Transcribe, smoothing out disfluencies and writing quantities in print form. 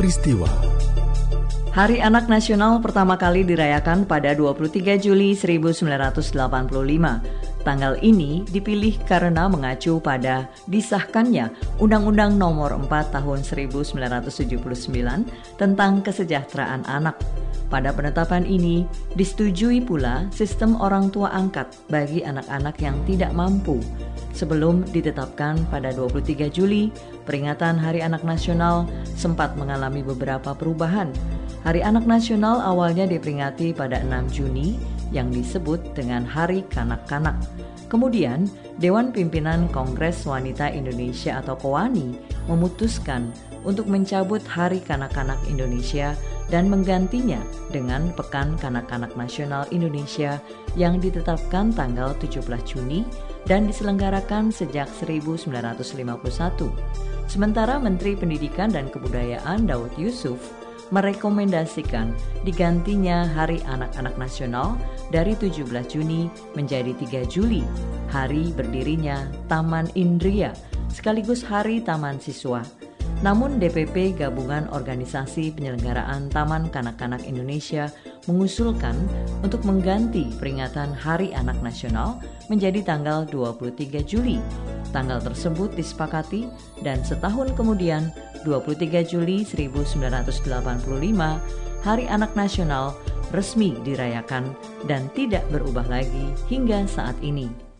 peristiwa. Hari Anak Nasional pertama kali dirayakan pada 23 Juli 1985. Tanggal ini dipilih karena mengacu pada disahkannya Undang-Undang Nomor 4 Tahun 1979 tentang Kesejahteraan Anak. Pada penetapan ini disetujui pula sistem orang tua angkat bagi anak-anak yang tidak mampu. Sebelum ditetapkan pada 23 Juli, peringatan Hari Anak Nasional sempat mengalami beberapa perubahan. Hari Anak Nasional awalnya diperingati pada 6 Juni yang disebut dengan Hari Kanak-Kanak. Kemudian, Dewan Pimpinan Kongres Wanita Indonesia atau KOWANI memutuskan untuk mencabut Hari Kanak-Kanak Indonesia dan menggantinya dengan Pekan Kanak-Kanak Nasional Indonesia yang ditetapkan tanggal 17 Juni dan diselenggarakan sejak 1951. Sementara Menteri Pendidikan dan Kebudayaan Daud Yusuf merekomendasikan digantinya Hari Anak-Anak Nasional dari 17 Juni menjadi 3 Juli, hari berdirinya Taman Indria, sekaligus Hari Taman Siswa. Namun DPP Gabungan Organisasi Penyelenggaraan Taman Kanak-Kanak Indonesia mengusulkan untuk mengganti peringatan Hari Anak Nasional menjadi tanggal 23 Juli. Tanggal tersebut disepakati dan setahun kemudian 23 Juli 1985 Hari Anak Nasional resmi dirayakan dan tidak berubah lagi hingga saat ini.